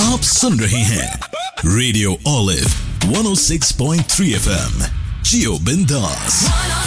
आप सुन रहे हैं रेडियो ओलिव 106.3 FM। जियो बिंदास।